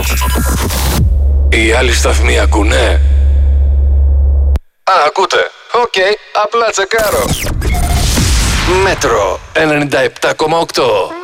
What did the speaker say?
Οι άλλοι σταθμοί ακούνε? Α, ακούτε. Οκ, απλά τσεκάρω. Μέτρο 97,8.